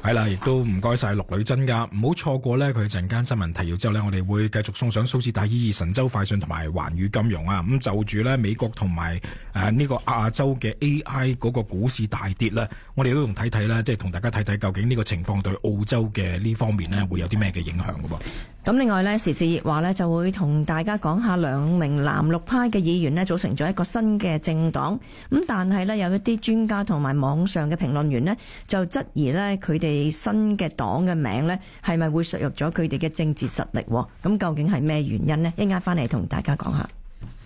係啦，亦都唔該晒陸女真㗎，唔好錯過呢佢陣間新聞提要之後呢，我哋會繼續送上數字大意義、神州快訊同埋環宇金融啊。咁就住呢美國同埋呢個亞洲嘅 AI 嗰個股市大跌呢，我哋都同睇睇啦，即係同大家睇睇究竟呢個情況對澳洲嘅呢方面呢會有啲咩嘅影響㗎噃。 咁另外呢，時事熱話呢就會同大家講下兩名藍綠派嘅議員呢組成咗一個新嘅政黨。咁但係呢，有一啲專家同埋網上嘅評論員呢就質疑呢佢哋新嘅黨嘅名呢係咪會削弱咗佢哋嘅政治實力？咁究竟係咩原因呢？一陣間翻嚟同大家講下。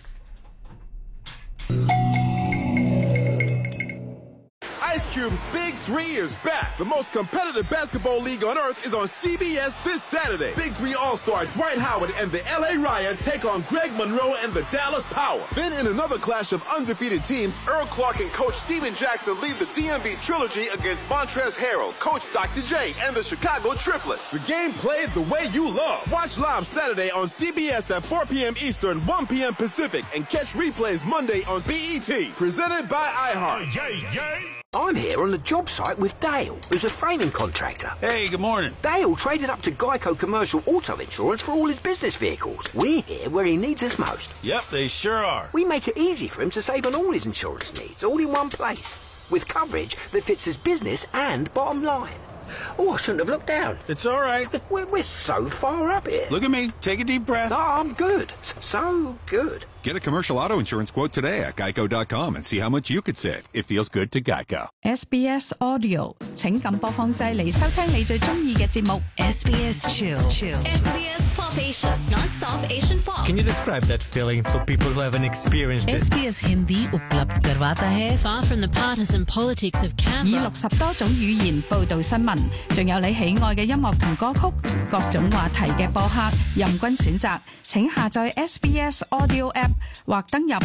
Ice Cube's Big 3 is back. The most competitive basketball league on earth is on CBS this Saturday. Big 3 All-Star Dwight Howard and the LA Ryan take on Greg Monroe and the Dallas Power. Then in another clash of undefeated teams, Earl Clark and Coach Steven Jackson lead the DMV Trilogy against Montrezl Harrell, Coach Dr. J, and the Chicago Triplets. The game played the way you love. Watch live Saturday on CBS at 4 p.m. Eastern, 1 p.m. Pacific, and catch replays Monday on BET. Presented by iHeart. I'm here on the job site with Dale, who's a framing contractor. Hey, good morning. Dale traded up to Geico Commercial Auto Insurance for all his business vehicles. We're here where he needs us most. Yep, they sure are. We make it easy for him to save on all his insurance needs, all in one place, with coverage that fits his business and bottom line. Oh, I shouldn't have looked down. It's all right. We're so far up here. Look at me. Take a deep breath. Oh, I'm good. So good. Get a commercial auto insurance quote today at geico.com and see how much you could save. It feels good to Geico. SBS Audio 請撳播放掣嚟收聽你最中意嘅節目。 SBS Chill. SBS Pop Asia, non-stop Asian pop. Can you describe that feeling for people who haven't experienced it? SBS Hindi उपलब्ध करवाता है ，Far from the partisan politics of 以 Canberra. 60多種語言報導新聞，仲有你喜愛嘅音樂同歌曲，各種話題嘅播客，任君選擇。請下載 SBS Audio App 或登入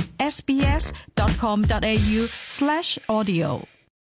sbs.com.au/audio。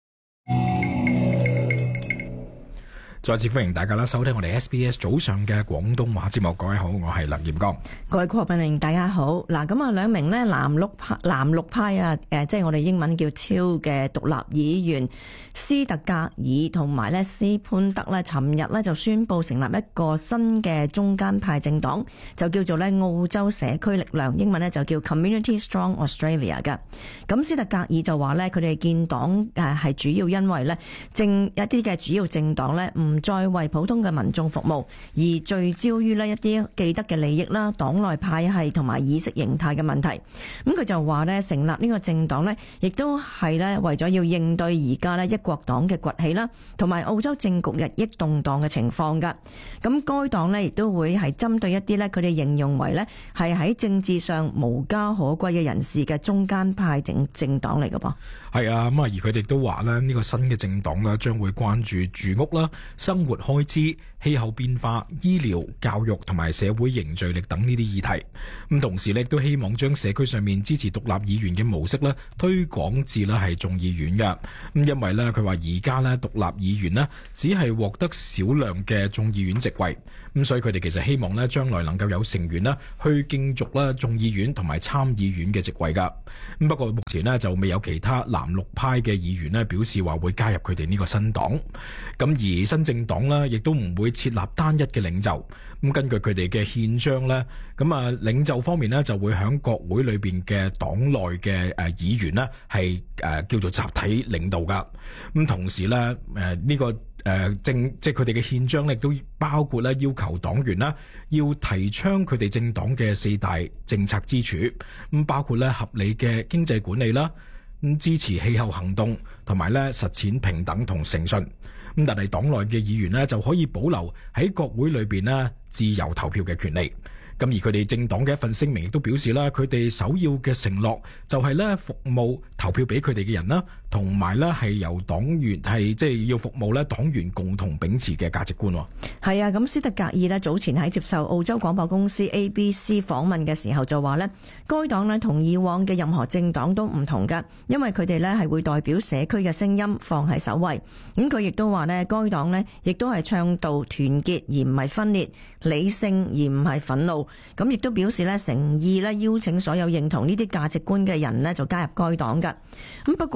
再次歡迎大家啦，收聽我哋 SBS 早上嘅廣東話節目。各位好，我係梁炎剛。 各位國民大家好。嗱，咁啊兩名呢藍綠派啊，即係我哋英文叫 Teal 嘅獨立議員斯特格爾同埋咧斯潘德咧，尋日咧就宣布成立一個新嘅中間派政黨，就叫做咧澳洲社區力量，英文咧就叫 Community Strong Australia 嘅。咁斯特格爾就話咧，佢哋建黨係主要因為咧一啲嘅主要政黨咧唔再為普通嘅民眾服務，而聚焦於呢一啲既得嘅利益啦、黨內派系同埋意識形態嘅問題。咁佢就話呢，成立呢個政黨呢，亦都係呢為咗要應對而家呢一國黨嘅崛起啦，同埋澳洲政局日益動盪嘅情況㗎。咁該黨呢，亦都會係針對一啲呢佢哋形容為呢係喺政治上無家可歸嘅人士嘅中間派政黨嚟㗎噃。 係啊，咁啊，而佢哋都話咧，呢個新嘅政黨咧，將會關注住屋啦、生活開支、氣候變化、醫療、教育同埋社會凝聚力等呢啲議題。咁同時咧，都希望將社區上面支持獨立議員嘅模式咧，推廣至咧係眾議院嘅。咁因為咧，佢話而家咧獨立議員咧，只係獲得少量嘅眾議院席位。咁所以佢哋其實希望咧，將來能夠有成員咧去競逐啦眾議院同埋參議院嘅席位㗎。咁不過目前咧就未有其他藍綠派嘅議員咧表示話會加入佢哋呢個新黨。咁而新政黨咧亦都唔會設立單一嘅領袖。咁根據佢哋嘅憲章咧，咁啊領袖方面咧就會響國會裏邊嘅黨內嘅議員咧係叫做集體領導㗎。咁同時咧呢個即係佢哋嘅憲章咧，亦都包括咧要求黨員啦，要提倡佢哋政黨嘅4大政策支柱，咁包括咧合理嘅經濟管理啦，咁支持氣候行動，同埋咧實踐平等同誠信。咁但係黨內嘅議員咧就可以保留喺國會裏邊咧自由投票嘅權利。咁而佢哋政黨嘅一份聲明亦都表示啦，佢哋首要嘅承諾就係咧服務投票俾佢哋嘅人啦，同埋咧係由黨員係即係要服務咧黨員共同秉持嘅價值觀。 係啊，咁斯特格爾咧早前喺接受澳洲廣播公司 ABC 訪問嘅時候就話咧，該黨咧同以往嘅任何政黨都唔同㗎，因為佢哋咧係會代表社區嘅聲音放喺首位。咁佢亦都話咧，該黨咧亦都係倡導團結而唔係分裂，理性而唔係憤怒。咁亦都表示咧誠意咧邀請所有認同呢啲價值觀嘅人咧就加入該黨㗎。咁不過咧要獲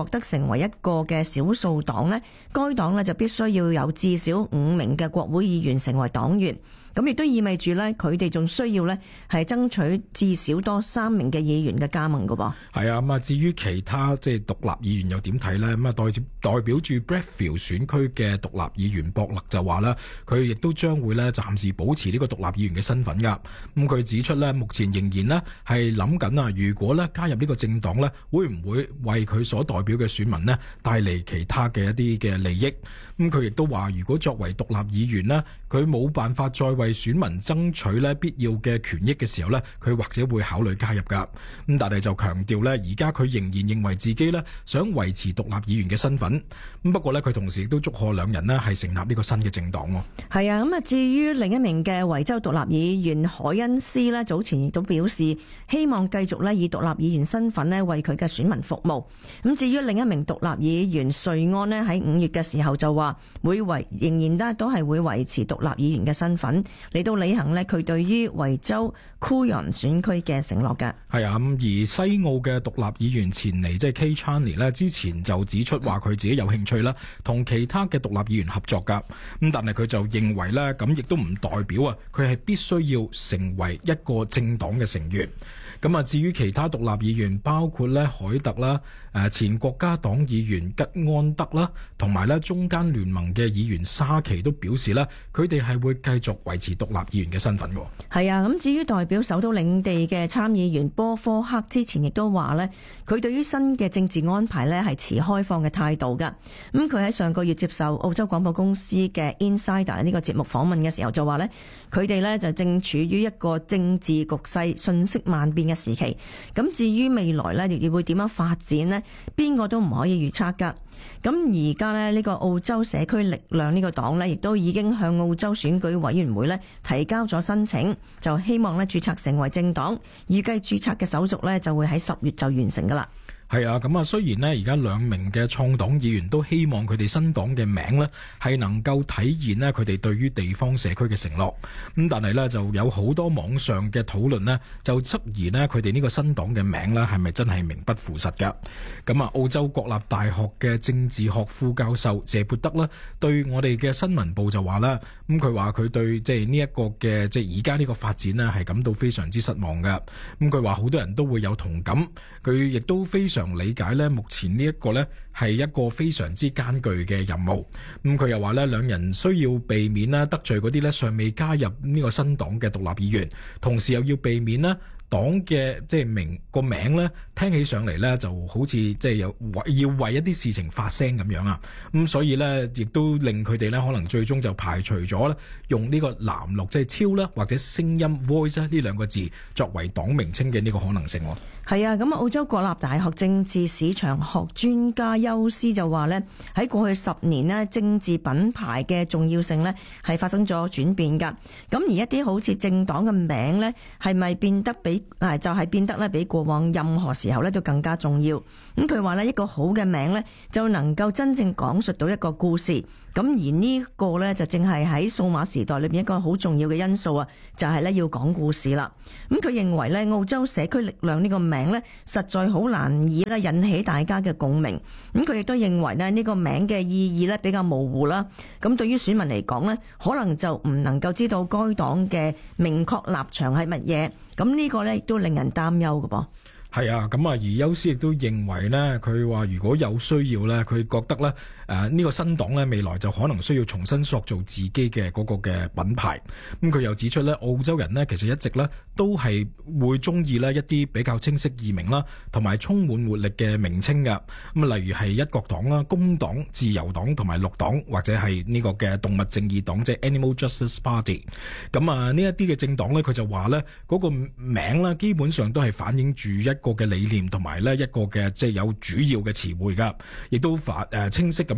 獲得成為一個嘅少數黨呢，該黨呢就必須要有至少5名嘅國會議員成為黨員。咁亦都意味住咧，佢哋仲需要咧係爭取至少多3名嘅議員嘅加盟㗎噃。 係啊，咁啊，至於其他即係獨立議員又點睇咧？咁啊，代表住 Bradfield 選區嘅獨立議員博勒就話啦，佢亦都將會咧暫時保持呢個獨立議員嘅身份㗎。咁佢指出咧，目前仍然咧係諗緊啊，如果咧加入呢個政黨咧，會唔會為佢所代表嘅選民咧帶嚟其他嘅一啲嘅利益？咁佢亦都話，如果作為獨立議員咧，佢冇辦法再為選民爭取咧必要嘅權益嘅時候咧，佢或者會考慮加入㗎。咁但係就強調咧，而家佢仍然認為自己咧想維持獨立議員嘅身份。咁不過咧，佢同時亦都祝賀兩人咧係成立呢個新嘅政黨喎。 係啊，咁啊，至於另一名嘅維州獨立議員凱恩斯咧，早前亦都表示希望繼續咧以獨立議員身份咧為佢嘅選民服務。咁至於另一名獨立議員瑞安咧，喺5月嘅時候就話仍然咧都係會維持獨立議員嘅身份嚟到履行咧佢對於維州庫陽選區嘅承諾嘅。 係啊，咁而西澳嘅獨立議員錢尼即係 Kay Chaney 咧，之前就指出話佢自己有興趣啦，同其他嘅獨立議員合作㗎。咁但係佢就認為咧，咁亦都唔代表啊，佢係必須要成為一個政黨嘅成員。咁啊，至於其他獨立議員，包括咧海特啦、前國家黨議員吉安德啦，同埋咧中間聯盟嘅議員沙奇都表示咧，佢哋係會繼續維持獨立議員嘅身份㗎。 係啊，咁至於代表首都領地嘅參議員波科克之前亦都話咧，佢對於新嘅政治安排咧係持開放嘅態度㗎。咁佢喺上個月接受澳洲廣播公司嘅 Insider 呢個節目訪問嘅時候就話咧，佢哋咧就正處於一個政治局勢瞬息萬變嘅時期。咁至於未來咧亦會點樣發展呢？邊個都唔可以預測㗎。咁而家咧呢個澳洲社區力量呢個黨咧，亦都已經向澳洲選舉委員會咧提交咗申請，就希望咧註冊成為政黨。預計註冊嘅手續咧就會喺10月就完成㗎啦。 係啊，咁啊，雖然呢而家2名嘅創黨議員都希望佢哋新黨嘅名呢係能夠體現呢佢哋對於地方社區嘅承諾，咁但係呢就有好多網上嘅討論呢就質疑呢佢哋呢個新黨嘅名呢係咪真係名不符實㗎？咁啊，澳洲國立大學嘅政治學副教授謝潑德呢對我哋嘅新聞部就話啦，咁佢話佢對即係呢一個嘅即係而家呢個發展呢係感到非常之失望㗎。咁佢話好多人都會有同感，佢亦都非常理解咧，目前呢一個咧係一個非常之艱巨嘅任務。咁佢又話咧，兩人需要避免啦得罪嗰啲咧尚未加入呢個新黨嘅獨立議員，同時又要避免啦黨嘅即係名咧聽起上嚟咧就好似即係要為一啲事情發聲咁樣啊。咁所以咧亦都令佢哋咧可能最終就排除咗咧用呢個藍綠即係超啦或者聲音 voice 呢2個字作為黨名稱嘅呢個可能性。 係啊，咁澳洲國立大學政治市場學專家休斯就話咧，喺過去10年咧，政治品牌嘅重要性咧係發生咗轉變㗎。咁而一啲好似政黨嘅名咧，係咪變得就係變得咧比過往任何時候咧都更加重要？咁佢話咧，一個好嘅名咧就能夠真正講述到一個故事。咁而呢個咧就正係喺數碼時代裏邊一個好重要嘅因素啊，就係咧要講故事啦。咁佢認為咧，澳洲社區力量呢個名咧實在好難以咧引起大家嘅共鳴。咁佢亦都認為咧呢個名嘅意義咧比較模糊啦。咁對於選民嚟講咧，可能就唔能夠知道該黨嘅明確立場係乜嘢。咁呢個咧亦都令人擔憂㗎噃。 係啊，咁啊，而休斯亦都認為呢，佢話如果有需要呢，佢覺得呢呢個新黨呢未來就可能需要重新塑造自己嘅嗰個嘅品牌。咁佢又指出呢，澳洲人呢其實一直呢都係會中意呢一啲比較清晰易明啦，同埋充滿活力嘅名稱㗎。咁啊，例如係一國黨啦、工黨、自由黨同埋綠黨，或者係呢個嘅動物正義黨，即係 Animal Justice Party。咁啊，呢一啲嘅政黨呢，佢就話呢嗰個名呢基本上都係反映住一個嘅理念同埋呢一個嘅即係有主要嘅詞彙㗎，亦都清晰咁樣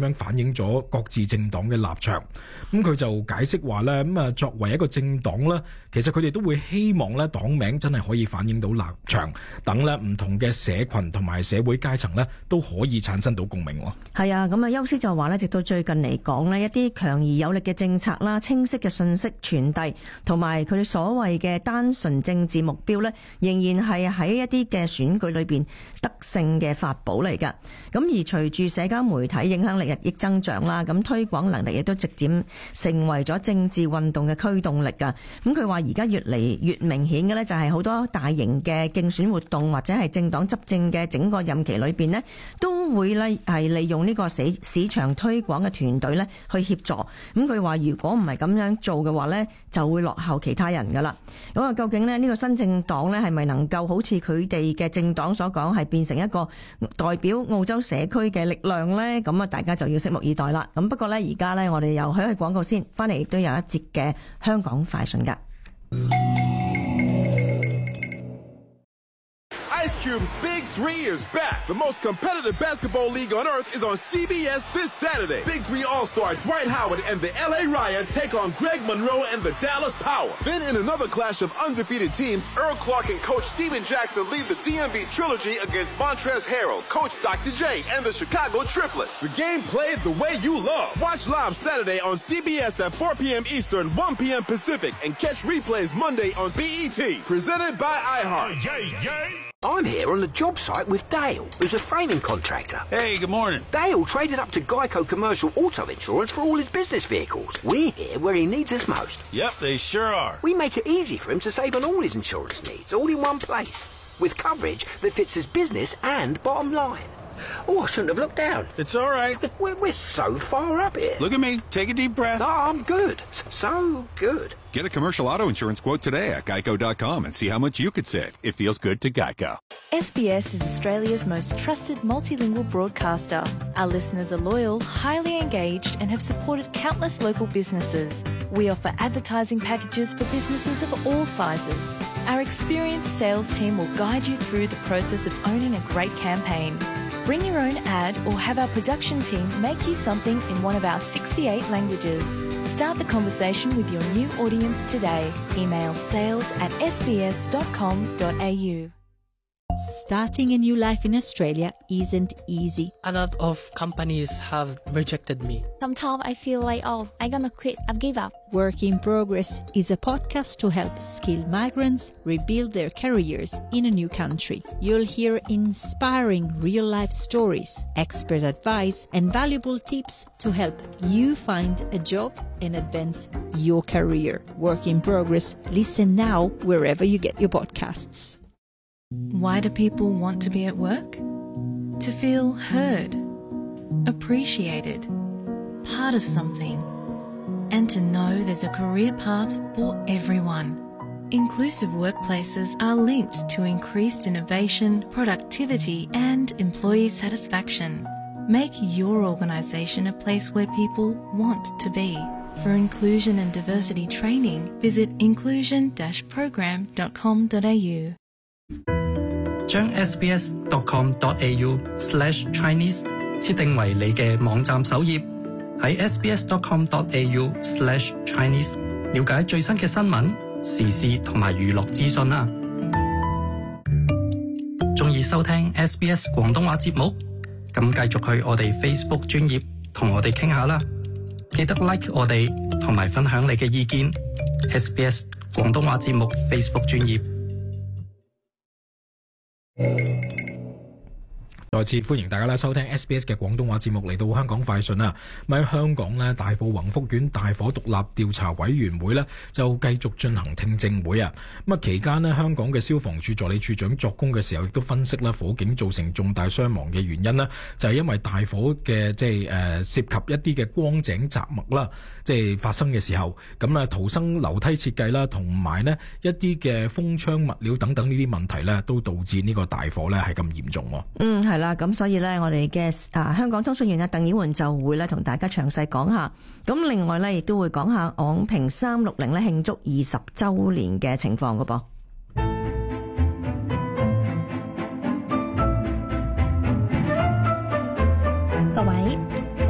樣反映咗各自政黨嘅立場。咁佢就解釋話咧，咁啊作為一個政黨咧，其實佢哋都會希望咧黨名真係可以反映到立場，等咧唔同嘅社群同埋社會階層咧都可以產生到共鳴。 係啊，咁啊休斯就話咧，直到最近嚟講呢，一啲強而有力嘅政策啦、清晰嘅信息傳遞，同埋佢哋所謂嘅單純政治目標呢，仍然係喺一啲嘅選舉裏邊得勝嘅法寶嚟㗎。咁而隨住社交媒體影響力日益增長啦，咁推廣能力亦都逐漸成為咗政治運動嘅驅動力㗎。咁佢話而家越嚟越明顯嘅呢，就係好多大型嘅競選活動或者係政黨執政嘅整個任期裏邊呢，都會呢係利用呢個市場推廣嘅團隊呢去協助。咁佢話如果唔係咁樣做嘅話呢，就會落後其他人噶啦。咁啊，究竟呢個新政黨呢係咪能夠好似佢哋嘅政黨所講，係變成一個代表澳洲社區嘅力量呢？咁啊，大家就要拭目以待啦。咁不過呢，而家呢，我哋又去廣告先，翻嚟亦都有一節嘅香港快訊噶。 Ice Cube's Big 3 is back. The most competitive basketball league on earth is on CBS this Saturday. Big 3 All-Star Dwight Howard and the LA Riot take on Greg Monroe and the Dallas Power. Then in another clash of undefeated teams, Earl Clark and Coach Steven Jackson lead the DMV Trilogy against Montrezl Harrell, Coach Dr. J, and the Chicago Triplets. The game played the way you love. Watch live Saturday on CBS at 4 p.m. Eastern, 1 p.m. Pacific, and catch replays Monday on BET. Presented by iHeart. I'm here on the job site with Dale, who's a framing contractor. Hey, good morning. Dale traded up to Geico Commercial Auto Insurance for all his business vehicles. We're here where he needs us most. Yep, they sure are. We make it easy for him to save on all his insurance needs, all in one place, with coverage that fits his business and bottom line. Oh, I shouldn't have looked down. It's all right. We're so far up here. Look at me. Take a deep breath. Oh, I'm good. So good. Get a commercial auto insurance quote today at geico.com and see how much you could save. It feels good to Geico. SBS is Australia's most trusted multilingual broadcaster. Our listeners are loyal, highly engaged, and have supported countless local businesses. We offer advertising packages for businesses of all sizes. Our experienced sales team will guide you through the process of owning a great campaign. Bring your own ad or have our production team make you something in one of our 68 languages. Start the conversation with your new audience today. Email sales@sbs.com.au. Starting a new life in Australia isn't easy. A lot of companies have rejected me. Sometimes I feel like, I'm gonna quit, I've give up. Work in Progress is a podcast to help skilled migrants rebuild their careers in a new country. You'll hear inspiring real-life stories, expert advice, and valuable tips to help you find a job and advance your career. Work in Progress. Listen now wherever you get your podcasts. Why do people want to be at work? To feel heard, appreciated, part of something, and to know there's a career path for everyone. Inclusive workplaces are linked to increased innovation, productivity, and employee satisfaction. Make your organisation a place where people want to be. For inclusion and diversity training, visit inclusion-program.com.au. 將 sbs.com.au/Chinese 設定為你嘅網站首頁，喺 sbs.com.au/Chinese 了解最新嘅新聞、時事同埋娛樂資訊啦。鍾意收聽 SBS 廣東話節目？咁繼續去我哋 Facebook 專頁同我哋傾下啦。記得 like 我哋同埋分享你嘅意見。SBS 廣東話節目 Facebook 專頁。 再次歡迎大家收聽 SBS 嘅廣東話節目，嚟到香港快訊啦。咁喺香港呢，大埔宏福苑大火獨立調查委員會呢就繼續進行聽證會啊。咁期間呢，香港嘅消防處助理處長作供嘅時候，亦都分析啦火警造成重大傷亡嘅原因呢就係因為大火嘅涉及一啲嘅光井雜物啦，發生嘅時候，咁逃生樓梯設計啦，同埋呢一啲嘅封窗物料等等呢啲問題呢，都導致呢個大火呢係咁嚴重。 係啦，咁所以呢，我哋嘅香港通訊員鄧曉媛就會呢同大家詳細講下。咁另外呢，亦都會講下昂坪360呢慶祝20週年嘅情況㗎噃。 各位，第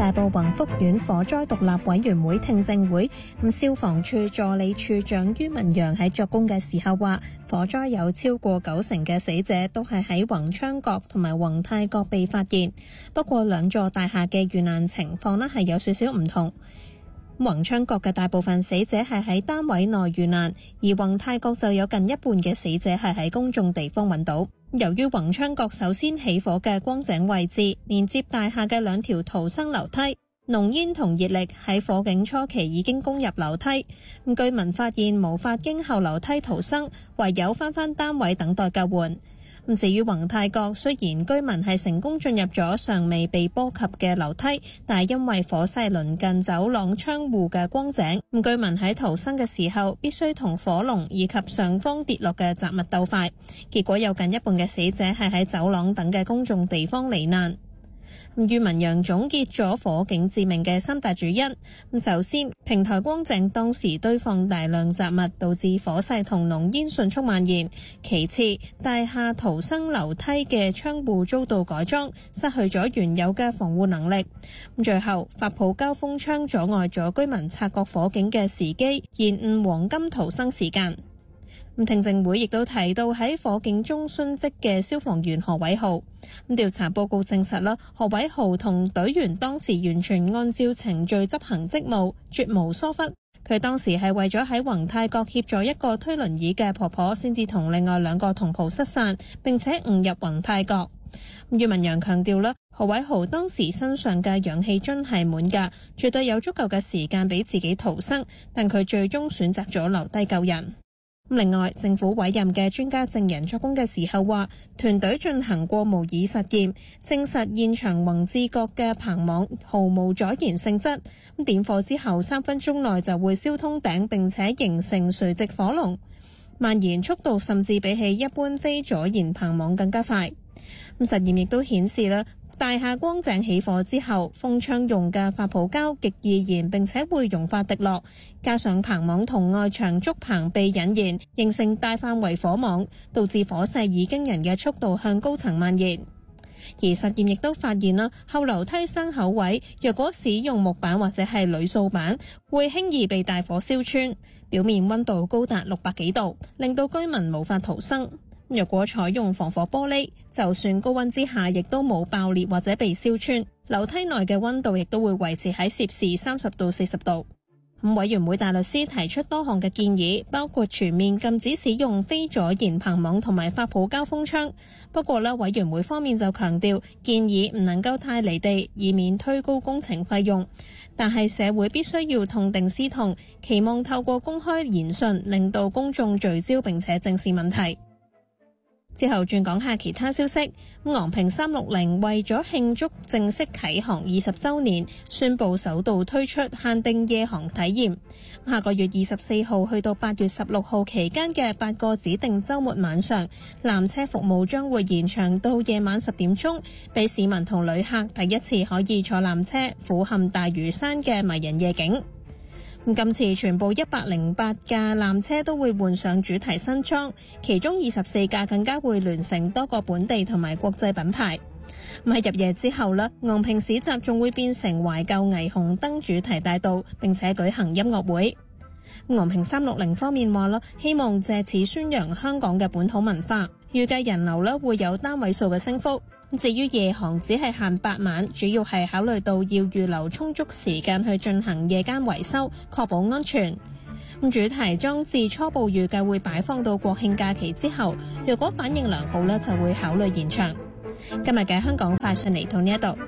大埔宏福苑火災獨立委員會聽證會，消防處助理處長于文陽喺作供嘅時候話，火災有超過90%嘅死者都係喺宏昌閣同埋宏泰閣被發現，不過兩座大廈嘅遇難情況呢係有少少唔同。宏昌閣嘅大部分死者係喺單位內遇難，而宏泰閣就有近一半嘅死者係喺公眾地方揾到。由於宏昌閣首先起火嘅光井位置連接大廈嘅兩條逃生樓梯，濃煙同熱力喺火警初期已經攻入樓梯，居民發現無法經後樓梯逃生，唯有返單位等待救援。至於宏泰閣，雖然居民係成功進入咗尚未被波及嘅樓梯，但係因為火勢鄰近走廊窗戶嘅光井，居民喺逃生嘅時候必須同火龍以及上方跌落嘅雜物鬥快，結果有近一半嘅死者係喺走廊等嘅公眾地方罹難。于文陽總結咗火警致命嘅三大主因。首先，平台光井當時堆放大量雜物，導致火勢同濃煙迅速蔓延。其次，大廈逃生樓梯嘅窗戶遭到改裝，失去咗原有嘅防護能力。最後，發泡膠封窗阻礙咗居民察覺火警嘅時機，延誤黃金逃生時間。聽證會亦都提到喺火警中殉職嘅消防員何偉豪。調查報告證實啦，何偉豪同隊員當時完全按照程序執行職務，絕無疏忽。佢當時係為咗喺宏泰閣協助一個推輪椅嘅婆婆，先至同另外2個同袍失散，並且誤入宏泰閣。于文陽強調啦，何偉豪當時身上嘅氧氣樽係滿㗎，絕對有足夠嘅時間俾自己逃生，但佢最終選擇咗留低救人。另外，政府委任嘅專家證人作供嘅時候話，團隊進行過模擬實驗，證實現場宏志閣嘅棚網毫無阻燃性質。點火之後3分鐘內就會燒通頂，並且形成垂直火龍，蔓延速度甚至比起一般非阻燃棚網更加快。實驗亦都顯示啦，大廈光井起火之後，封窗用嘅發泡膠極易燃，並且會溶化滴落，加上棚網同外牆竹棚被引燃，形成大範圍火網，導致火勢以驚人嘅速度向高層蔓延。而實驗亦都發現啦，後樓梯生口位若果使用木板或者係鋁掃板，會輕易被大火燒穿，表面溫度高達600幾度，令到居民無法逃生。若果採用防火玻璃，就算高溫之下，亦都冇爆裂或者被燒穿。樓梯內嘅溫度亦都會維持喺攝氏30到40度。委員會大律師提出多項嘅建議，包括全面禁止使用非阻燃棚網同埋發泡膠封窗。不過委員會方面就強調，建議唔能夠太離地，以免推高工程費用。但係社會必須要痛定思痛，期望透過公開言訊，令到公眾聚焦並且正視問題。之後轉講下其他消息。昂坪360為咗慶祝正式啟航20週年，宣布首度推出限定夜航體驗。下個月24號去到8月16號期間嘅8個指定週末晚上，纜車服務將會延長到夜晚10點鐘，俾市民同旅客第一次可以坐纜車俯瞰大嶼山嘅迷人夜景。今次全部108架纜車都會換上主題新裝，其中24架更加會聯成多個本地同埋國際品牌。喺入夜之後咧，昂坪市集仲會變成懷舊霓虹燈主題大道，並且舉行音樂會。昂坪360方面話啦，希望借此宣揚香港嘅本土文化，預計人流咧會有單位數嘅升幅。至於夜航只係限8晚，主要係考慮到要預留充足時間去進行夜間維修，確保安全。主題裝置初步預計會擺放到國慶假期之後，若果反應良好咧，就會考慮延長。今日嘅香港快訊嚟到呢一度。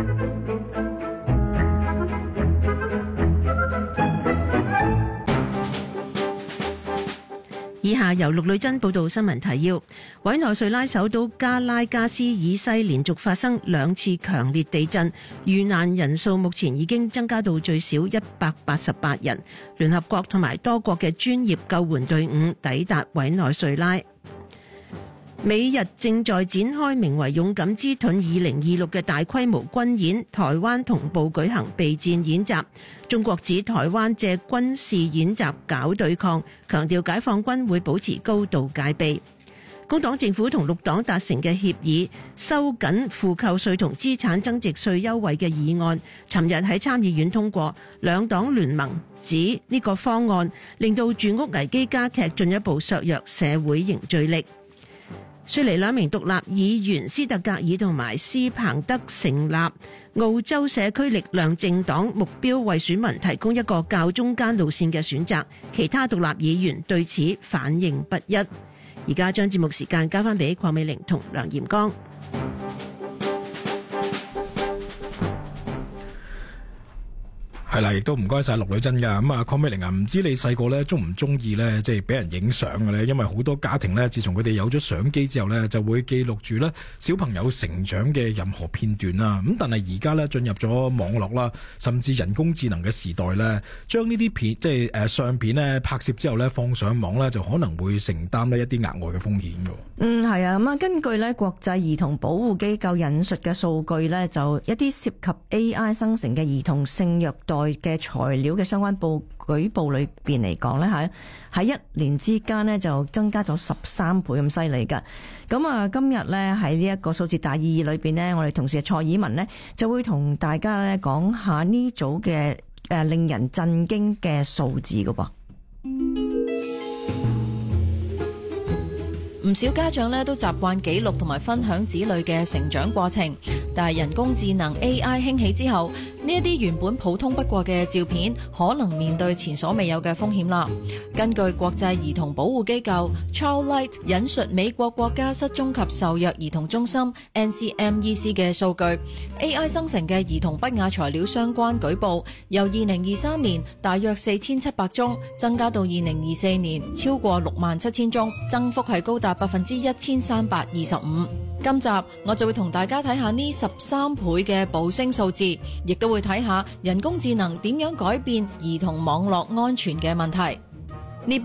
以下由陸女珍報道新聞提要：委內瑞拉首都加拉加斯以西連續發生2次強烈地震，遇難人數目前已經增加到最少188人。聯合國同埋多國嘅專業救援隊伍抵達委內瑞拉。美日正在展開名為勇敢之盾2026嘅大規模軍演，台灣同步舉行備戰演習。中國指台灣借軍事演習搞對抗，強調解放軍會保持高度戒備。 工黨政府同綠黨達成嘅協議，收緊負扣稅同資產增值稅優惠嘅議案，尋日喺參議院通過。兩黨聯盟指呢個方案令到住屋危機加劇，進一步削弱社會凝聚力。雪梨兩名獨立議員斯特格爾同埋斯彭德成立澳洲社區力量政黨，目標為選民提供一個較中間路線嘅選擇。其他獨立議員對此反應不一。而家將節目時間交翻俾鄺美玲同梁炎剛。 係啦，亦都唔該晒陸女真噶。咁啊，鄺美玲啊，唔知你細個咧中唔中意咧，即係俾人影相嘅咧？因為好多家庭咧，自從佢哋有咗相機之後咧，就會記錄住咧小朋友成長嘅任何片段啦。咁但係而家咧進入咗網絡啦，甚至人工智能嘅時代咧，將呢啲片即係相片咧拍攝之後咧放上網咧，就可能會承擔呢一啲額外嘅風險嘅。 係啊，咁啊，根據咧國際兒童保護機構引述嘅數據咧，就一啲涉及 AI 生成嘅兒童性虐待嘅材料嘅相關舉報裏邊嚟講咧，喺一年之間咧就增加咗13倍咁犀利噶。咁啊，今日咧喺呢一個數字大意義裏邊咧，我哋同事蔡以文咧就會同大家咧講下呢組嘅令人震驚嘅數字噶噃。 唔少家長咧都習慣記錄同埋分享子女嘅成長過程，但係人工智能 AI 興起之後，呢一啲原本普通不過嘅照片，可能面對前所未有嘅風險啦。根據國際兒童保護機構 Childlight 引述美國國家失蹤及受虐兒童中心 NCMEC 嘅數據， AI 生成嘅兒童不雅材料相關舉報，由2023年大約4700宗，增加到2024年超過67000宗，增幅係高達1325%。今集我就會同大家睇下呢13倍嘅暴升數字，亦都會睇下人工智能點樣改變兒童網絡安全嘅問題。呢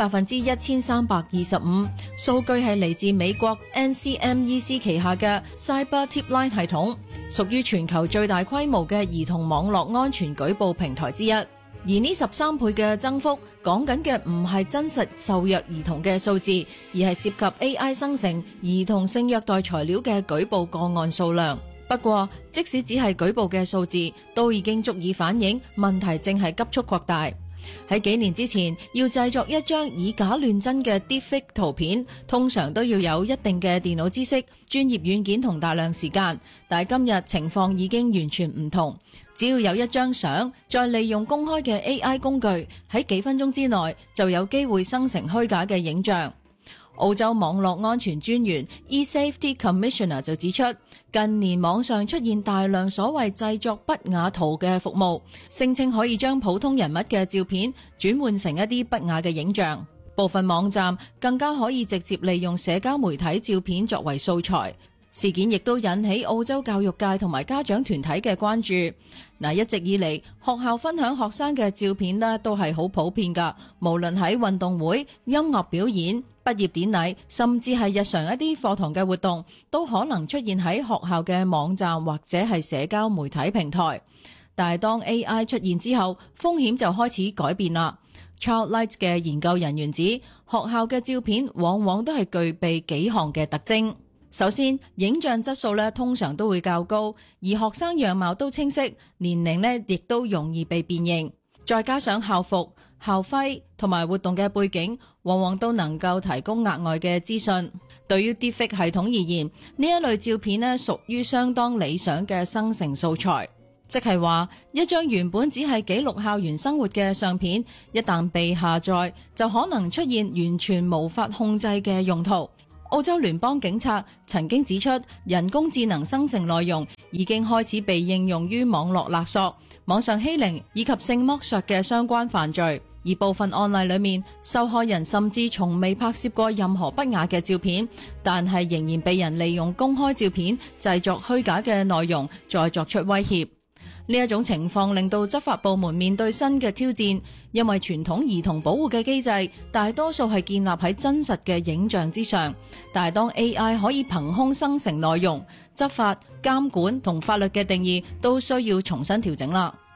1325數據係嚟自美國 NCMEC 旗下嘅 Cyber Tipline 系統，屬於全球最大規模嘅兒童網絡安全舉報平台之一。而呢13倍嘅增幅，講緊嘅唔係真實受虐兒童嘅數字，而係涉及 AI 生成兒童性虐待材料嘅舉報個案數量。不過，即使只係舉報嘅數字，都已經足以反映問題正係急速擴大。喺幾年之前，要製作一張以假亂真嘅 deepfake 圖片，通常都要有一定嘅電腦知識、專業軟件同大量時間。但係今日情況已經完全唔同，只要有一張相，再利用公開嘅 AI 工具，喺幾分鐘之內就有機會生成虛假嘅影像。澳洲網絡安全專員 eSafety Commissioner 就指出，近年網上出現大量所謂製作不雅圖嘅服務，聲稱可以將普通人物嘅照片轉換成一啲不雅嘅影像。部分網站更加可以直接利用社交媒體照片作為素材。事件亦都引起澳洲教育界同埋家長團體嘅關注。一直以嚟，學校分享學生嘅照片呢都係好普遍㗎，無論喺運動會、音樂表演、畢業典禮，甚至係日常一啲課堂嘅活動，都可能出現喺學校嘅網站或者係社交媒體平台。但係當 AI 出現之後，風險就開始改變啦。Childlight 嘅研究人員指，學校嘅照片往往都係具備幾項嘅特徵。首先，影像質素通常都會較高，而學生樣貌都清晰，年齡亦都容易被辨認。再加上校服、校徽同埋活動嘅背景，往往都能夠提供額外嘅資訊。對於 Deepfake 系統而言，呢一類照片屬於相當理想嘅生成素材，即係話一張原本只係記錄校園生活嘅相片，一旦被下載，就可能出現完全無法控制嘅用途。澳洲聯邦警察曾經指出，人工智能生成內容已經開始被應用於網絡勒索、網上欺凌以及性剝削嘅相關犯罪。而部分案例裏面，受害人甚至從未拍攝過任何不雅嘅照片，但係仍然被人利用公開照片製作虛假嘅內容，再作出威脅。呢一種情況令到執法部門面對新嘅挑戰，因為傳統兒童保護嘅機制大多數係建立喺真實嘅影像之上，但係當 AI 可以憑空生成內容，執法、監管同法律嘅定義都需要重新調整啦。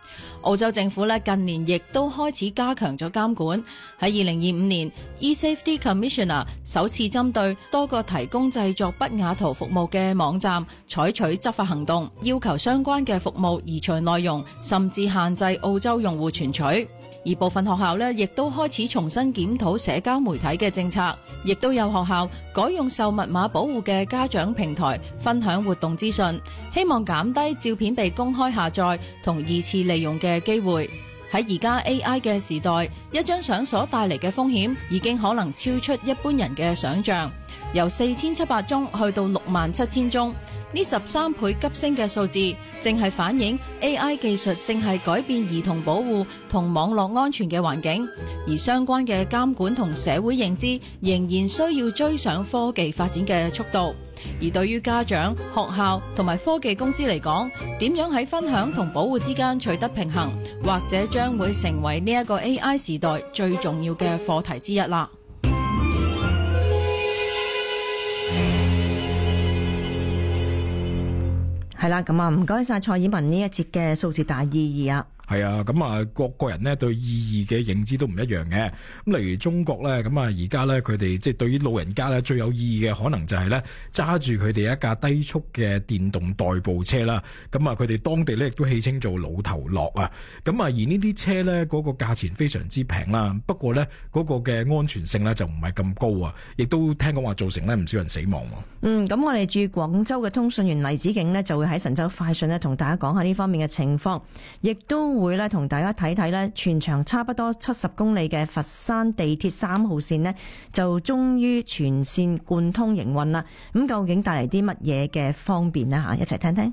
澳洲政府咧近年亦都開始加強咗監管。喺2025年 eSafety Commissioner 首次針對多個提供製作不雅圖服務嘅網站採取執法行動，要求相關嘅服務移除內容，甚至限制澳洲用戶存取。而部分學校咧，亦都開始重新檢討社交媒體嘅政策，亦都有學校改用受密碼保護嘅家長平台分享活動資訊，希望減低照片被公開下載同二次利用嘅機會。喺而家 AI 嘅時代，一張相所帶嚟嘅風險已經可能超出一般人嘅想象，由4700宗去到67000宗。呢13倍急升嘅數字，正係反映 AI 技術正係改變兒童保護同網絡安全嘅環境，而相關嘅監管同社會認知仍然需要追上科技發展嘅速度。而對於家長、學校同埋科技公司嚟講，點樣喺分享同保護之間取得平衡，或者將會成為呢一個 AI 時代最重要嘅課題之一啦。 係啦，咁啊，唔該晒蔡綺文呢一節嘅數字大意義啊。 係啊，咁啊，各個人呢對意義嘅認知都唔一樣嘅。咁例如中國咧，咁啊而家咧佢哋即係對於老人家咧最有意義嘅可能就係咧揸住佢哋一架低速嘅電動代步車啦。咁啊佢哋當地咧亦都戲稱做老頭樂啊。咁啊而呢啲車咧嗰個價錢非常之平啦，不過咧嗰個嘅安全性咧就唔係咁高啊，亦都聽講話造成咧唔少人死亡。 咁我哋駐廣州嘅通訊員黎子敬呢，就會喺神州快訊呢同大家講下呢方面嘅情況，亦都會咧同大家睇睇咧全長差不多70公里嘅佛山地鐵3號線呢，就終於全線貫通營運啦。咁究竟帶嚟啲乜嘢嘅方便呢？一齊聽聽。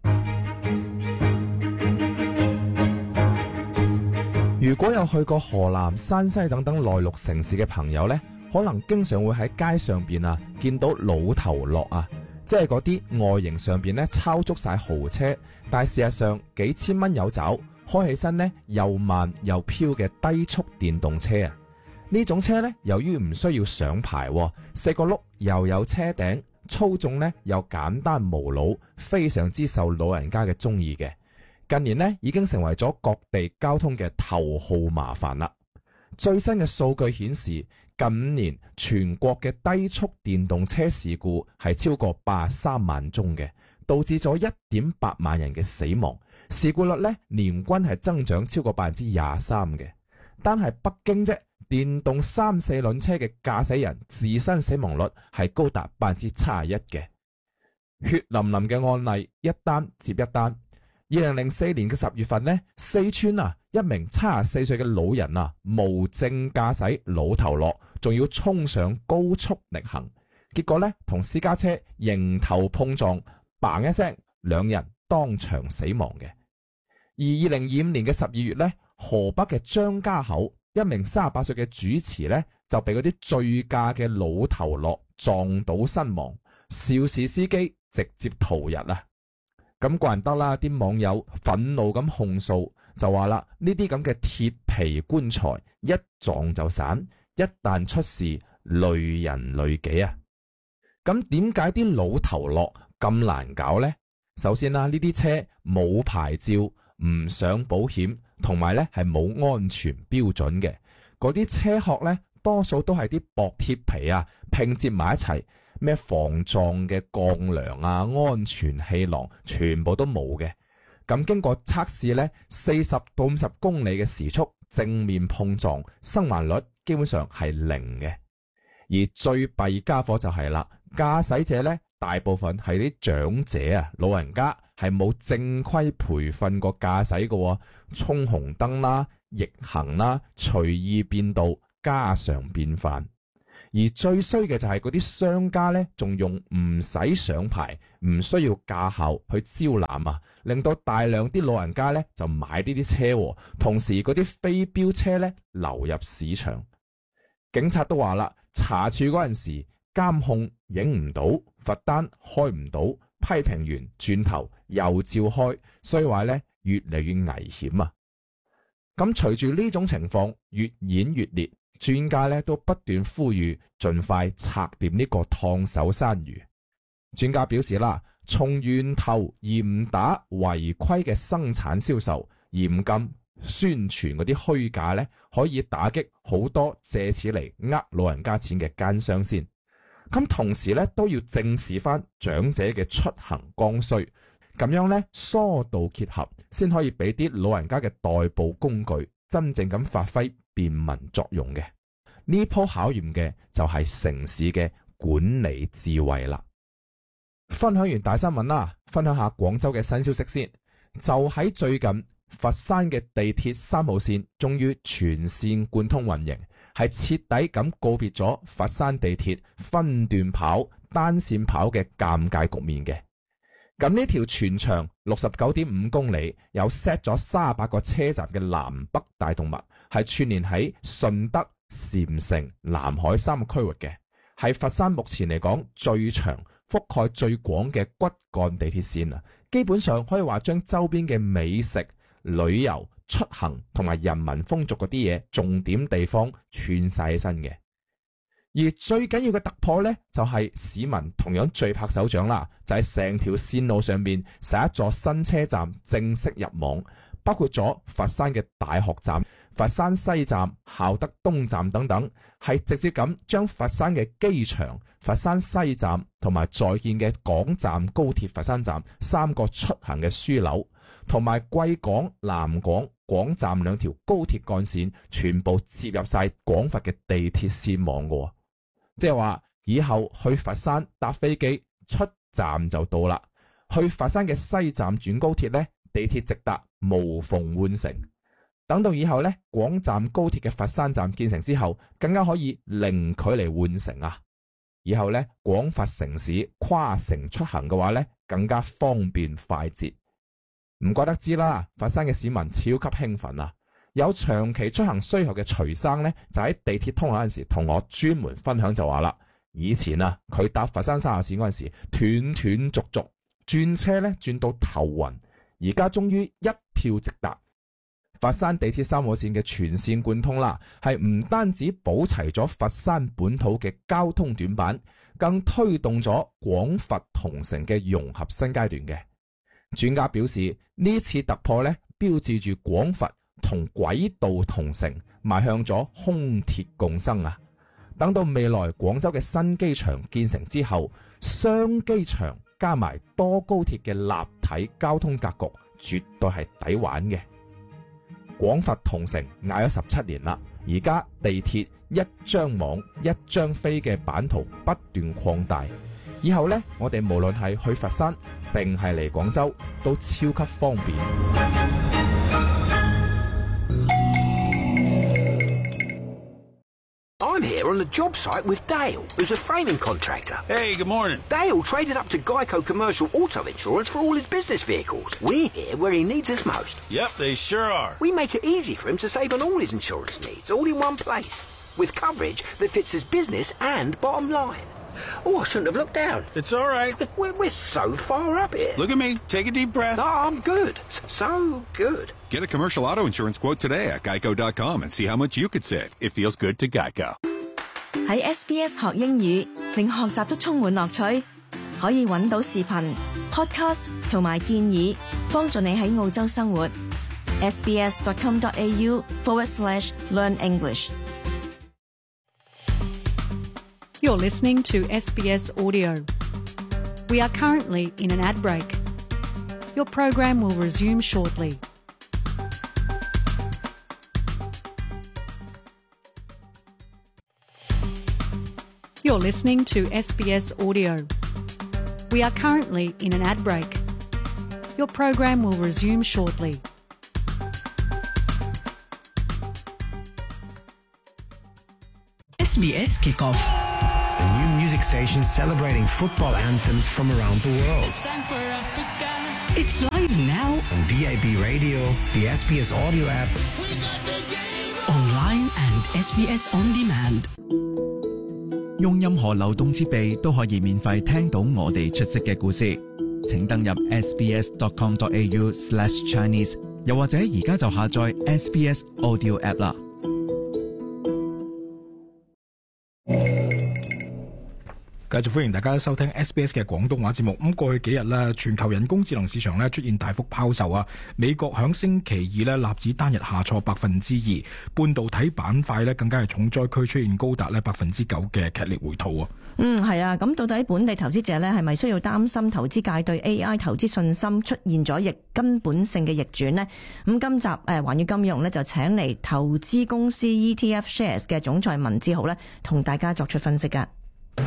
如果有去過河南、山西等等內陸城市嘅朋友呢，可能經常會喺街上邊啊見到老頭樂啊，即係嗰啲外形上邊呢抄足晒豪車，但係事實上幾千蚊有找，開起身呢又慢又飄嘅低速電動車啊！呢種車呢，由於唔需要上牌，4個轆又有車頂，操縱呢又簡單無腦，非常之受老人家嘅中意嘅。近年呢已經成為咗各地交通嘅頭號麻煩啦。最新嘅數據顯示，近5年全國嘅低速電動車事故係超過83萬宗嘅，導致咗1.8萬人嘅死亡。事故率呢年均係增長超過23%嘅。單係北京啫，電動3、4輪車嘅駕駛人自身死亡率係高達71%嘅。血淋淋嘅案例一單接一單。2004年嘅10月份呢，四川啊一名74歲嘅老人啊無證駕駛老頭樂，仲要衝上高速逆行，結果呢同私家車迎頭碰撞，嘭一聲，兩人當場死亡嘅。而2025年嘅12月呢，河北嘅張家口一名38歲嘅主持呢，就被嗰啲醉駕嘅老頭樂撞倒身亡，肇事司機直接逃逸啊！咁怪唔得啦，啲網友憤怒咁控訴，就話啦，呢啲咁嘅鐵皮棺材一撞就散，一旦出事累人累己啊！咁點解啲老頭樂咁難搞呢？首先啦，呢啲車冇牌照，唔上保險，同埋咧係冇安全標準嘅。嗰啲車殼咧，多數都係啲薄鐵皮啊拼接埋一齊。咩防撞嘅鋼梁啊、安全氣囊全部都冇嘅。咁經過測試呢，40到50公里嘅時速正面碰撞，生還率基本上係0嘅。而最弊家伙就係啦，駕駛者呢大部分係啲長者啊、老人家，係冇正規培訓過駕駛嘅，衝紅燈啦、逆行啦、隨意變道，家常便飯。而最衰嘅就係嗰啲商家呢，仲用唔使上牌、唔需要駕校去招攬啊，令到大量啲老人家呢就買呢啲車，同時嗰啲非標車呢流入市場。警察都話啦，查處嗰陣時監控影唔到，罰單開唔到，批評完轉頭又照開，所以話呢越嚟越危險啊！咁隨住呢種情況越演越烈，專家咧都不斷呼籲盡快拆掂呢個燙手山芋。專家表示啦，從源頭嚴打違規嘅生產銷售， 嚴禁宣傳嗰啲虛假呢，可以打擊好多借此嚟呃老人家錢嘅奸商先。咁同時呢，都要正視翻長者嘅出行剛需，咁樣呢，疏導結合，先可以俾啲老人家嘅代步工具真正咁發揮便民作用嘅。呢鋪考驗嘅就係城市嘅管理智慧啦。分享完大新聞啦，分享下廣州嘅新消息先。就喺最近，佛山嘅地鐵3號線終於全線貫通運營，係徹底咁告別咗佛山地鐵分段跑、單線跑嘅尷尬局面嘅。咁呢條全長69.5公里，有 set 咗38個車站嘅南北大動脈，係串聯喺順德、禪城、南海3個區域嘅，係佛山目前嚟講最長、覆蓋最廣嘅骨幹地鐵線啊！基本上可以話將周邊嘅美食、旅遊、出行同埋人民風俗嗰啲嘢重點地方串晒起身嘅。而最緊要嘅突破呢，就係市民同樣最拍手掌啦，就係成條線路上面11座新車站正式入網，包括咗佛山嘅大學站、佛山西站、孝德東站等等，係直接咁將佛山嘅機場、佛山西站同埋在建嘅廣站高鐵佛山站3個出行嘅樞紐，同埋貴港、南港、廣站2條高鐵幹線，全部接入晒廣佛嘅地鐵線網嘅。即係話以後去佛山搭飛機出站就到啦，去佛山嘅西站轉高鐵呢，地鐵直達無縫換乘。等到以後呢，廣站高鐵嘅佛山站建成之後，更加可以零距離換乘啊！以後呢，廣佛城市跨城出行嘅話呢，更加方便快捷。唔怪得知啦，佛山嘅市民超級興奮啊！有長期出行需求嘅徐生呢，就喺地鐵通嗰陣時同我專門分享就話啦，以前啊佢搭佛山3號線嗰陣時斷斷續續轉車呢，轉到頭暈，而家終於一票直達。佛山地鐵3號線嘅全線貫通啦，係唔單止補齊咗佛山本土嘅交通短板，更推動咗廣佛同城嘅融合新階段嘅。專家表示，呢次突破呢，標誌住廣佛同軌道同城，邁向咗空鐵共生啊！等到未來廣州嘅新機場建成之後，雙機場加埋多高鐵嘅立體交通格局，絕對係抵玩嘅。廣佛同城嗌咗17年啦，而家地鐵一張網一張飛嘅版圖不斷擴大，以後呢，我哋無論係去佛山定係嚟廣州，都超級方便。 I'm here on the job site with Dale, who's a framing contractor. Hey, good morning. Dale traded up to Geico Commercial Auto Insurance for all his business vehicles. We're here where he needs us most. Yep, they sure are. We make it easy for him to save on all his insurance needs, all in one place, with coverage that fits his business and bottom line. Oh, I shouldn't have looked down. It's all right. We're so far up here. Look at me. Take a deep breath. Oh, I'm good. So good. Get a commercial auto insurance quote today at geico.com and see how much you could save. It feels good to Geico. 喺 SBS 學英語，令學習都充滿樂趣。可以揾到視頻、podcast 同埋建議，幫助你喺澳洲生活。sbs.com.au/learn English。 You're listening to SBS Audio. We are currently in an ad break. Your program will resume shortly. You're listening to SBS Audio. We are currently in an ad break. Your program will resume shortly. SBS Kickoff. A new music station celebrating football anthems from around the world. It's time for Africa. It's live now on DAB Radio, the SBS Audio app, online and SBS On Demand. 用任何流動設備都可以免費聽到我哋出色嘅故事。請登入 sbs.com.au/Chinese， 又或者而家就下載 SBS Audio app 啦。 繼續歡迎大家收聽 SBS 嘅廣東話節目。咁過去幾日咧，全球人工智能市場咧出現大幅拋售啊！美國響星期二咧，納指單日下挫2%，半導體板塊咧更加係重災區，出現高達咧9%嘅劇烈回吐啊！ 係啊，咁到底本地投資者咧係咪需要擔心投資界對 AI 投資信心出現咗根本性嘅逆轉呢？咁今集環宇金融咧就請嚟投資公司 ETF Shares 嘅總裁文志豪咧，同大家作出分析噶。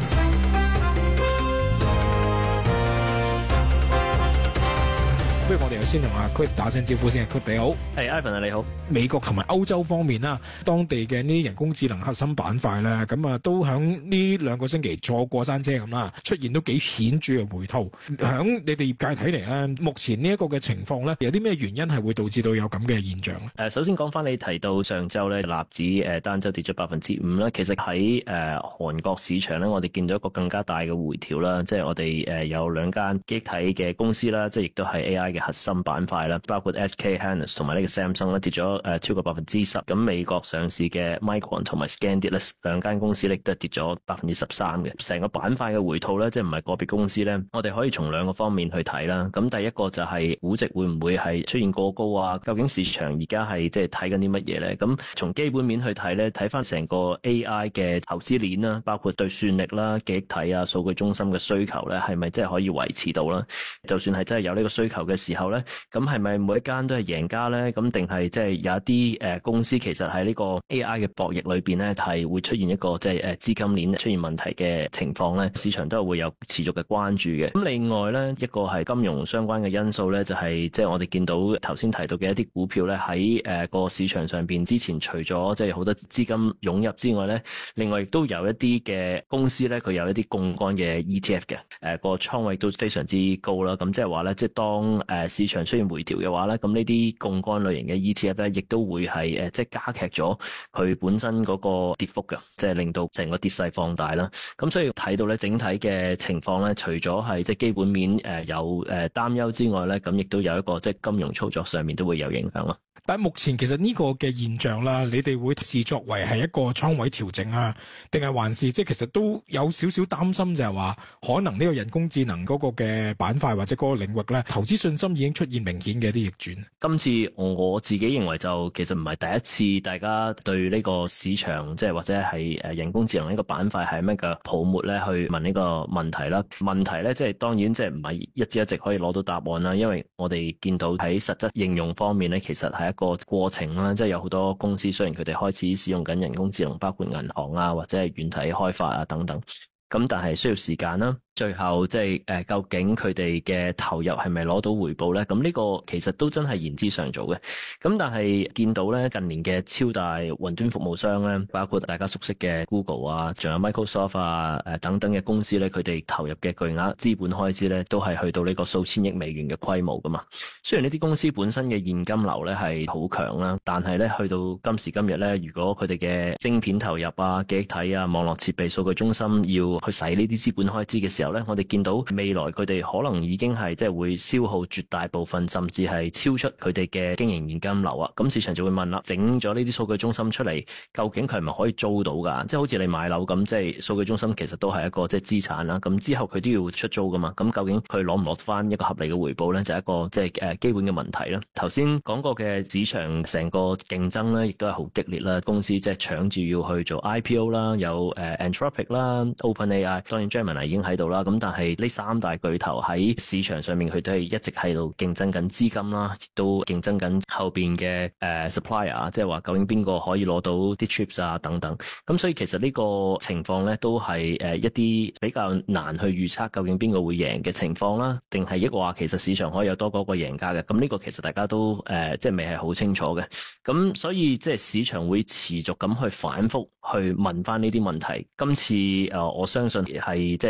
不如我哋先同阿 Cliff 打聲招呼先。Cliff 你好， 係 Ivan 啊，你好。 美國同埋歐洲方面啦，當地嘅呢啲人工智能核心板塊咧，咁啊都響呢2個星期坐過山車咁啦，出現都幾顯著嘅回吐。響你哋業界睇嚟咧，目前呢一個嘅情況咧，有啲咩原因係會導致到有咁嘅現象咧？ 首先講翻你提到上週咧，納指單週跌咗5%啦。其實喺韓國市場咧，我哋見到一個更加大嘅回調啦，即係我哋有2間記憶體嘅公司啦，即係亦都係 AI 嘅核心板塊啦，包括 SK Hynix 同埋呢個 Samsung 咧跌咗超過10%。咁美國上市嘅 Micron 同埋 Scandic 咧2間公司咧都係跌咗13%嘅。成個板塊嘅回吐咧，即係唔係個別公司咧，我哋可以從2個方面去睇啦。咁第一個就係估值會唔會係出現過高啊？究竟市場而家係即係睇緊啲乜嘢咧？咁從基本面去睇咧，睇翻成個 AI 嘅投資鏈啦，包括對算力啦、記憶體啊、數據中心嘅需求咧，係咪真係可以維持到啦？就算係真係有呢個需求嘅時候咧，咁係咪每一間都係贏家咧？咁定係即係有一啲公司其實喺呢個 AI 嘅博弈裏邊咧，係會出現一個即係資金鏈出現問題嘅情況咧？市場都係會有持續嘅關注嘅。咁另外咧，一個係金融相關嘅因素咧，就係即係我哋見到頭先提到嘅一啲股票咧，喺個市場上邊之前除咗即係好多資金湧入之外咧，另外亦都有一啲嘅公司咧，佢有一啲槓桿嘅 ETF 嘅，個倉位都非常之高啦。咁即係話咧，即係當市場出現回調嘅話咧，咁呢啲槓桿類型嘅 ETF 咧，亦都會係即係加劇咗佢本身嗰個跌幅嘅，即係令到成個跌勢放大啦。咁所以睇到咧，整體嘅情況咧，除咗係即係基本面有擔憂之外咧，咁亦都有一個即係金融操作上面都會有影響咯。 但係目前其實呢個嘅現象啦，你哋會視作為係一個倉位調整啊，定係還是即係其實都有少少擔心，就係話可能呢個人工智能嗰個嘅板塊或者嗰個領域咧，投資信心已經出現明顯嘅一啲逆轉。 今次我自己認為就其實唔係第一次大家對呢個市場即係或者係人工智能呢個板塊係咩嘅泡沫咧，去問呢個問題啦。問題咧即係當然即係唔係一朝一夕可以攞到答案啦，因為我哋見到喺實質應用方面咧，其實係一個過程啦，即係有好多公司雖然佢哋開始使用緊人工智能，包括銀行啊或者係軟體開發啊等等，咁但係需要時間啦。最後即係究竟佢哋嘅投入係咪攞到回報咧？咁呢個其實都真係言之尚早嘅。咁但係見到咧近年嘅超大雲端服務商咧，包括大家熟悉嘅 Google 啊，仲有 Microsoft 啊等等嘅公司咧，佢哋投入嘅巨額資本開支咧，都係去到呢個數千億美元嘅規模噶嘛。雖然呢啲公司本身嘅現金流咧係好強啦，但係咧去到今時今日咧，如果佢哋嘅晶片投入啊、記憶體啊、網絡設備、數據中心要去使呢啲資本開支嘅時候，我哋見到未來佢哋可能已經係即係會消耗絕大部分，甚至係超出佢哋嘅經營現金流啊！咁市場就會問啦，整咗呢啲數據中心出嚟，究竟佢係咪可以租到㗎？即係好似你買樓咁，即係數據中心其實都係一個即係資產啦。咁之後佢都要出租㗎嘛。咁究竟佢攞唔攞翻一個合理嘅回報咧？就係一個即係基本嘅問題啦。頭先講過嘅市場成個競爭咧，亦都係好激烈啦。公司即係搶住要去做 IPO 啦，有Anthropic 啦、OpenAI， 當然 Gemini 已經喺度啦。咁但係呢3大巨頭喺市場上面，佢都係一直喺度競爭緊資金啦，亦都競爭緊後邊嘅supplier， 即係話究竟邊個可以攞到啲 chips 啊等等。咁所以其實呢個情況咧，都係一啲比較難去預測究竟邊個會贏嘅情況啦，定係一個話其實市場可以有多嗰個贏家嘅。咁呢個其實大家都即係未係好清楚嘅。咁所以即係市場會持續咁去反覆去問翻呢啲問題。今次我相信係即係目前見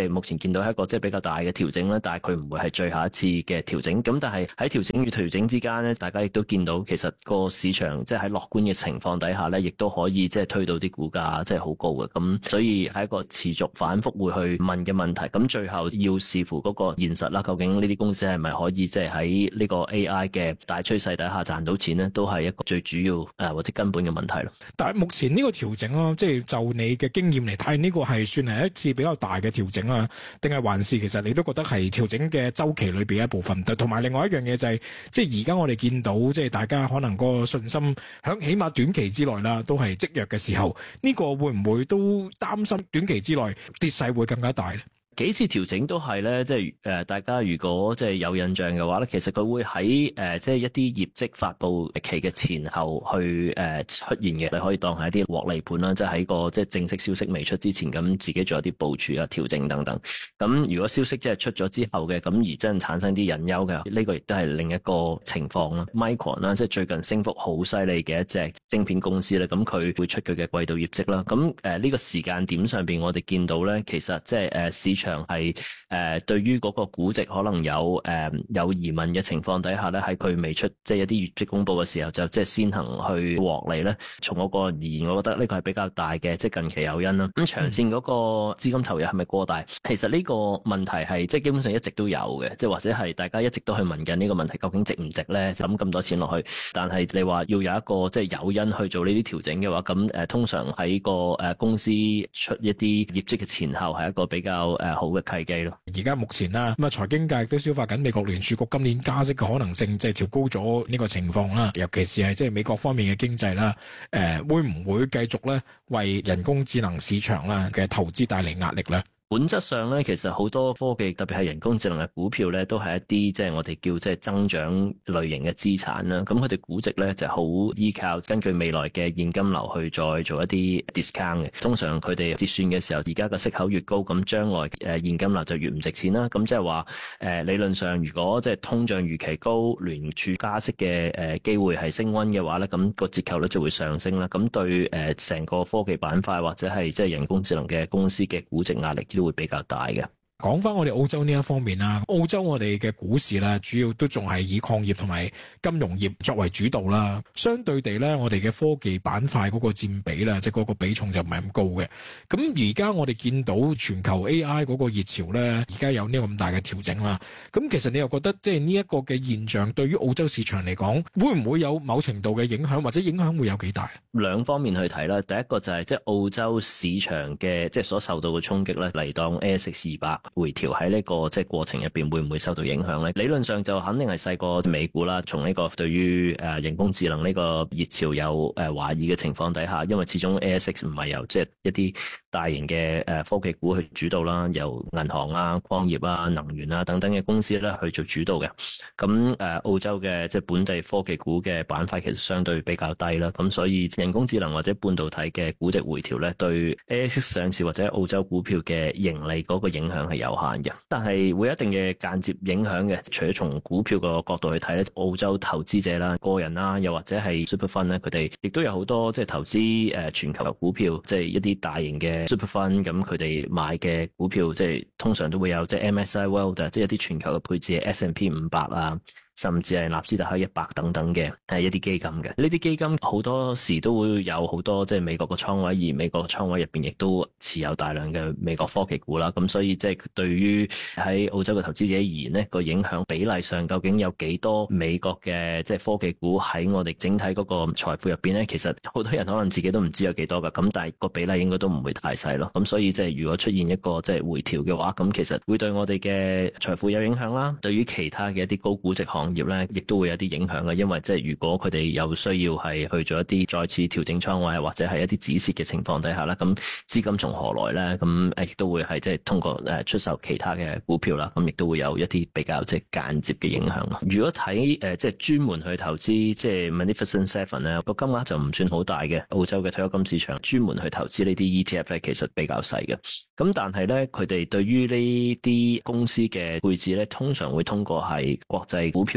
見到係一個即係比較大嘅調整啦，但係佢唔會係最後一次嘅調整。咁但係喺調整與調整之間咧，大家亦都見到其實個市場即係喺樂觀嘅情況底下咧，亦都可以即係推到啲股價即係好高嘅。咁所以係一個持續反覆會去問嘅問題。咁最後要視乎嗰個現實啦，究竟呢啲公司係咪可以即係喺呢個 AI 嘅大趨勢底下賺到錢咧，都係一個最主要或者根本嘅問題咯。 但係目前呢個調整咯，即係就你嘅經驗嚟睇，呢個係算係一次比較大嘅調整啊，定係還是其實你都覺得係調整嘅周期裏邊一部分？同埋另外一樣嘢就係，即係而家我哋見到即係大家可能個信心響起碼短期之內啦，都係積弱嘅時候，呢個會唔會都擔心短期之內跌勢會更加大咧？ 幾次調整都係咧，即係大家如果即係有印象嘅話咧，其實佢會喺即係一啲業績發布期嘅前後去出現嘅，你可以當係一啲獲利盤啦，即係喺個即係正式消息未出之前，咁自己做一啲部署啊、調整等等。咁如果消息即係出咗之後嘅，咁而真係產生啲隱憂嘅，呢個亦都係另一個情況啦。Micron 啦，即係最近升幅好犀利嘅一隻晶片公司咧，咁佢會出佢嘅季度業績啦。咁呢個時間點上邊，我哋見到咧，其實即係市場係對於嗰個估值可能有疑問嘅情況底下咧，喺佢未出即係一啲業績公布嘅時候，就即係先行去獲利咧。從嗰個而言，我覺得呢個係比較大嘅即係近期誘因啦。咁長線嗰個資金投入係咪過大？其實呢個問題係即係基本上一直都有嘅，即係或者係大家一直都去問緊呢個問題，究竟值唔值咧？抌咁多錢落去，但係你話要有一個即係誘因去做呢啲調整嘅話，咁通常喺個公司出一啲業績嘅前後係一個比較好嘅契機咯。 而家目前啦，咁啊財經界亦都消化緊美國聯儲局今年加息嘅可能性，即係調高咗呢個情況啦。尤其是係即係美國方面嘅經濟啦，會唔會繼續咧為人工智能市場啦嘅投資帶嚟壓力咧？ 本質上咧，其實好多科技，特別係人工智能嘅股票咧，都係一啲即係我哋叫即係增長類型嘅資產啦。咁佢哋估值咧就好依靠根據未來嘅現金流去再做一啲 discount 嘅。通常佢哋折算嘅時候，而家嘅息口越高，咁將來現金流就越唔值錢啦。咁即係話理論上，如果即係通脹預期高，聯儲加息嘅機會係升溫嘅話咧，咁個折扣率就會上升啦。咁對成個科技板塊或者係即係人工智能嘅公司嘅估值壓力都會比較大嘅。 講翻我哋澳洲呢一方面啦，澳洲我哋嘅股市啦，主要都仲係以礦業同埋金融業作為主導啦。相對地咧，我哋嘅科技板塊嗰個佔比啦，即係嗰個比重就唔係咁高嘅。咁而家我哋見到全球 AI 嗰個熱潮咧，而家有呢個咁大嘅調整啦。咁其實你又覺得即係呢一個嘅現象對於澳洲市場嚟講，會唔會有某程度嘅影響，或者影響會有幾大？ 兩方面去睇啦。第一個就係即係澳洲市場嘅即係所受到嘅衝擊咧，嚟當 ASX 200。回調喺呢個即係過程入邊會唔會受到影響咧？理論上就肯定係細過美股啦。從呢個對於人工智能呢個熱潮有懷疑嘅情況底下，因為始終 ASX 唔係由即係一啲大型嘅科技股去主導啦，由銀行啊、礦業啊、能源啊等等嘅公司咧去做主導嘅。咁澳洲嘅即係本地科技股嘅板塊其實相對比較低啦。咁所以人工智能或者半導體嘅估值回調咧，對 ASX 上市或者澳洲股票嘅盈利嗰個影響係有限嘅，但係會有一定嘅間接影響嘅。除咗從股票個角度去睇咧，澳洲投資者啦、個人啦，又或者係 super fund 咧，佢哋亦都有好多即係投資全球股票，即係一啲大型嘅 super fund，咁佢哋買嘅股票即係通常都會有即係 MSCI World，即係一啲全球嘅配置 S&P 500啊。甚至係納斯達克100等等嘅一啲基金嘅，呢啲基金好多時都會有好多即係美國嘅倉位，而美國嘅倉位入邊亦都持有大量嘅美國科技股啦。咁所以即係對於喺澳洲嘅投資者而言呢個影響比例上究竟有幾多美國嘅即係科技股喺我哋整體嗰個財富入邊呢？其實好多人可能自己都唔知有幾多㗎。咁但係個比例應該都唔會太細咯。咁所以即係如果出現一個即係回調嘅話，咁其實會對我哋嘅財富有影響啦。對於其他嘅一啲高估值行業咧，亦都會有啲影響嘅，因為即係如果佢哋有需要係去做一啲再次調整倉位，或者係一啲止蝕嘅情況底下啦，咁資金從何來咧？咁亦都會係即係通過出售其他嘅股票啦，咁亦都會有一啲比較即係間接嘅影響。如果睇即係專門去投資即係 Magnificent Seven 咧，個金額就唔算好大嘅。澳洲嘅退休金市場專門去投資呢啲 ETF 咧，其實比較細嘅。咁但係咧，佢哋對於呢啲公司嘅配置咧，通常會通過係國際股票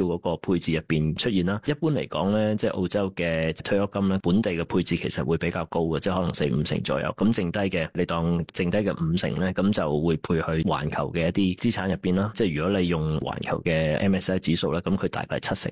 票嗰個配置入邊出現啦。一般嚟講咧，即係澳洲嘅退休金咧，本地嘅配置其實會比較高嘅，即係可能4-5成左右。咁剩低嘅，你當剩低嘅5成咧，咁就會配去環球嘅一啲資產入邊啦。即係如果你用環球嘅 MSCI 指數咧，咁佢大概係7成。